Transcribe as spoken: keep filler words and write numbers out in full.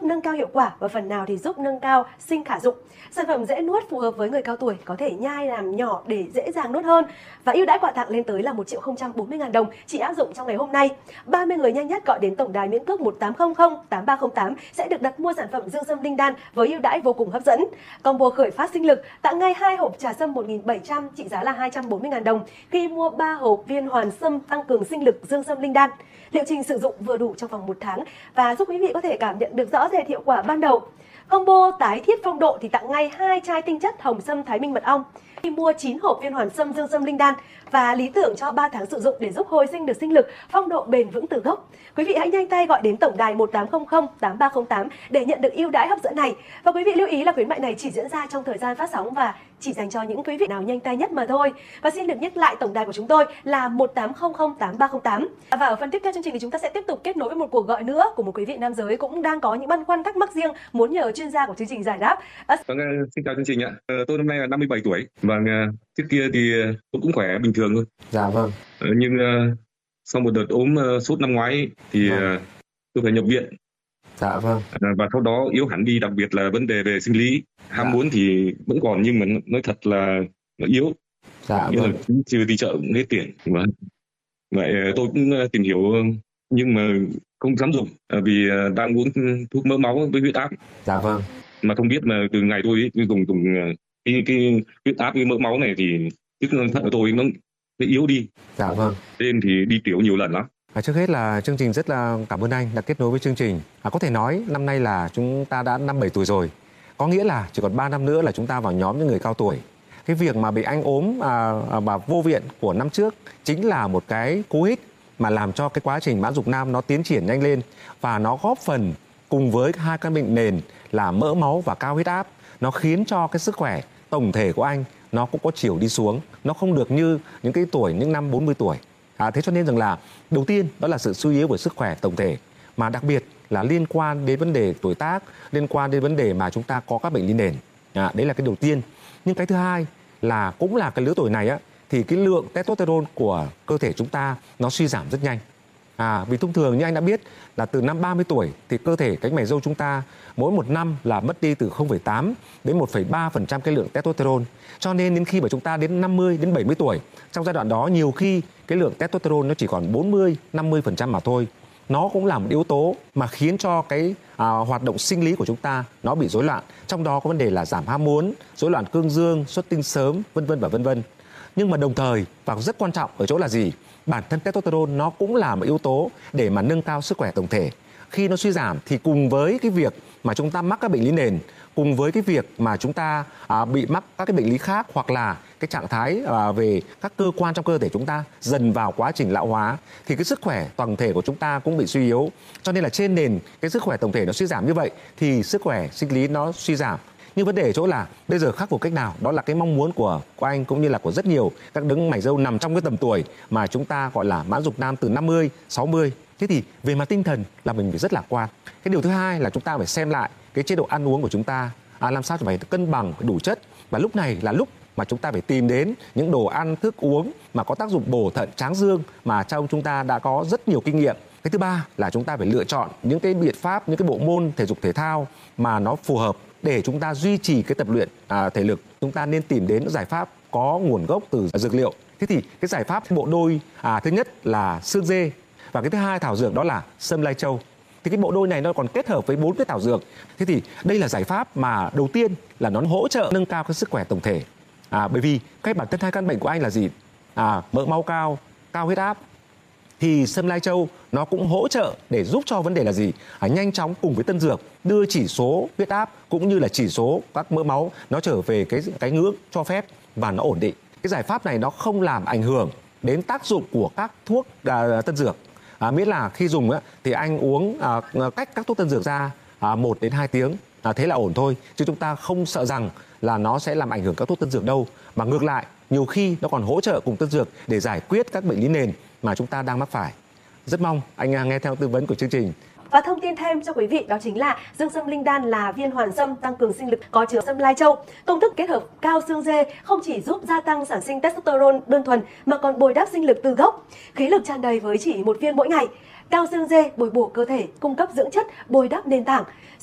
nâng cao hiệu quả và phần nào thì giúp nâng cao sinh khả dụng. Sản phẩm dễ nuốt phù hợp với người cao tuổi, có thể nhai làm nhỏ để dễ dàng nuốt hơn. Và ưu đãi quà tặng lên tới là một triệu không trăm bốn mươi nghìn đồng chỉ áp dụng trong ngày hôm nay. ba mươi người nhanh nhất gọi đến tổng đài miễn cước một tám không không tám ba không tám sẽ được đặt mua sản phẩm Dương Sâm Linh Đan với ưu đãi vô cùng hấp dẫn. Combo khởi phát sinh lực tặng ngay hai hộp trà sâm một nghìn bảy trăm trị giá là hai trăm bốn mươi nghìn đồng khi mua ba hộp viên hoàn sâm tăng cường sinh lực Dương Sâm Linh Đan. Liệu trình sử dụng vừa đủ trong vòng một tháng và giúp quý vị có thể cảm nhận được rõ rệt hiệu quả ban đầu. Combo tái thiết phong độ thì tặng ngay hai chai tinh chất hồng sâm Thái Minh mật ong. Khi mua chín hộp viên hoàn sâm Dương Sâm Linh Đan và lý tưởng cho ba tháng sử dụng để giúp hồi sinh được sinh lực, phong độ bền vững từ gốc. Quý vị hãy nhanh tay gọi đến tổng đài một tám không không tám ba không tám để nhận được ưu đãi hấp dẫn này. Và quý vị lưu ý là khuyến mại này chỉ diễn ra trong thời gian phát sóng và chỉ dành cho những quý vị nào nhanh tay nhất mà thôi. Và xin được nhắc lại tổng đài của chúng tôi là một tám không không tám ba không tám. Và ở phần tiếp theo chương trình thì chúng ta sẽ tiếp tục kết nối với một cuộc gọi nữa của một quý vị nam giới cũng đang có những băn khoăn thắc mắc riêng muốn nhờ chuyên gia của chương trình giải đáp. À... Vâng, xin chào chương trình ạ. Ờ, tôi năm nay là năm mươi bảy tuổi. Và trước kia thì tôi cũng khỏe bình thường thôi. Dạ vâng. Ờ, nhưng uh, sau một đợt ốm uh, sốt năm ngoái ấy, thì vâng. uh, tôi phải nhập viện. Dạ vâng. À, và sau đó yếu hẳn đi, đặc biệt là vấn đề về sinh lý. Ham dạ. muốn thì vẫn còn nhưng mà nói thật là nó yếu. Dạ như vâng. là chưa đi chợ cũng hết tiền. Và vậy tôi cũng tìm hiểu nhưng mà không dám dùng vì đang uống thuốc mỡ máu với huyết áp. Dạ vâng. Mà không biết mà từ ngày tôi dùng dùng cái cái huyết áp với mỡ máu này thì sức thận của tôi nó nó yếu đi. Dạ vâng. Nên thì đi tiểu nhiều lần lắm. À, trước hết là chương trình rất là cảm ơn anh đã kết nối với chương trình. À, có thể nói năm nay là chúng ta đã năm bảy tuổi rồi. Có nghĩa là chỉ còn ba năm nữa là chúng ta vào nhóm những người cao tuổi. Cái việc mà bị anh ốm à, mà vô viện của năm trước chính là một cái cú hích mà làm cho cái quá trình mãn dục nam nó tiến triển nhanh lên và nó góp phần cùng với hai căn bệnh nền là mỡ máu và cao huyết áp, nó khiến cho cái sức khỏe tổng thể của anh nó cũng có chiều đi xuống, nó không được như những cái tuổi những năm bốn mươi tuổi. À, thế cho nên rằng là đầu tiên đó là sự suy yếu của sức khỏe tổng thể, mà đặc biệt là liên quan đến vấn đề tuổi tác, liên quan đến vấn đề mà chúng ta có các bệnh lý nền. À, đấy là cái đầu tiên. Nhưng cái thứ hai là cũng là cái lứa tuổi này á, thì cái lượng testosterone của cơ thể chúng ta nó suy giảm rất nhanh. À, vì thông thường như anh đã biết là từ năm ba mươi tuổi thì cơ thể cánh mày râu chúng ta mỗi một năm là mất đi từ không phẩy tám đến một phẩy ba phần trăm cái lượng testosterone. Cho nên đến khi mà chúng ta đến năm mươi đến bảy mươi tuổi, trong giai đoạn đó nhiều khi cái lượng testosterone nó chỉ còn bốn mươi, năm mươi phần trăm mà thôi. Nó cũng là một yếu tố mà khiến cho cái à, hoạt động sinh lý của chúng ta nó bị rối loạn. Trong đó có vấn đề là giảm ham muốn, rối loạn cương dương, xuất tinh sớm, vân vân và vân vân. Nhưng mà đồng thời và rất quan trọng ở chỗ là gì? Bản thân testosterone nó cũng là một yếu tố để mà nâng cao sức khỏe tổng thể. Khi nó suy giảm thì cùng với cái việc mà chúng ta mắc các bệnh lý nền, cùng với cái việc mà chúng ta à, bị mắc các cái bệnh lý khác, hoặc là cái trạng thái à, về các cơ quan trong cơ thể chúng ta dần vào quá trình lão hóa, thì cái sức khỏe tổng thể của chúng ta cũng bị suy yếu. Cho nên là trên nền cái sức khỏe tổng thể nó suy giảm như vậy thì sức khỏe sinh lý nó suy giảm. Nhưng vấn đề ở chỗ là bây giờ khắc phục cách nào? Đó là cái mong muốn của, của anh cũng như là của rất nhiều các đấng mày râu nằm trong cái tầm tuổi mà chúng ta gọi là mãn dục nam từ năm mươi, sáu mươi. Thế thì về mặt tinh thần là mình phải rất lạc quan. Cái điều thứ hai là chúng ta phải xem lại cái chế độ ăn uống của chúng ta, à, làm sao phải cân bằng, phải đủ chất. Và lúc này là lúc mà chúng ta phải tìm đến những đồ ăn, thức uống mà có tác dụng bổ thận, tráng dương mà trong chúng ta đã có rất nhiều kinh nghiệm. Cái thứ ba là chúng ta phải lựa chọn những cái biện pháp, những cái bộ môn thể dục thể thao mà nó phù hợp để chúng ta duy trì cái tập luyện à, thể lực. Chúng ta nên tìm đến giải pháp có nguồn gốc từ dược liệu. Thế thì cái giải pháp bộ đôi à, thứ nhất là xương dê và cái thứ hai thảo dược đó là sâm lai châu. Thì cái bộ đôi này nó còn kết hợp với bốn cái thảo dược. Thế thì đây là giải pháp mà đầu tiên là nó hỗ trợ nâng cao cái sức khỏe tổng thể. À, bởi vì cái bản thân hai căn bệnh của anh là gì? À, mỡ máu cao, cao huyết áp. Thì sâm lai châu nó cũng hỗ trợ để giúp cho vấn đề là gì? À, nhanh chóng cùng với tân dược đưa chỉ số huyết áp cũng như là chỉ số các mỡ máu nó trở về cái cái ngưỡng cho phép và nó ổn định. Cái giải pháp này nó không làm ảnh hưởng đến tác dụng của các thuốc à, tân dược. À, miễn là khi dùng á, thì anh uống à, cách các thuốc tân dược ra à, một đến hai tiếng, à, thế là ổn thôi. Chứ chúng ta không sợ rằng là nó sẽ làm ảnh hưởng các thuốc tân dược đâu. Mà ngược lại, nhiều khi nó còn hỗ trợ cùng tân dược để giải quyết các bệnh lý nền mà chúng ta đang mắc phải. Rất mong anh nghe theo tư vấn của chương trình. Và thông tin thêm cho quý vị đó chính là Dương Sâm Linh Đan là viên hoàn sâm tăng cường sinh lực có chứa sâm lai châu. Công thức kết hợp cao xương dê không chỉ giúp gia tăng sản sinh testosterone đơn thuần mà còn bồi đắp sinh lực từ gốc. Khí lực tràn đầy với chỉ một viên mỗi ngày. Cao xương dê bồi bổ cơ thể, cung cấp dưỡng chất, bồi đắp nền tảng.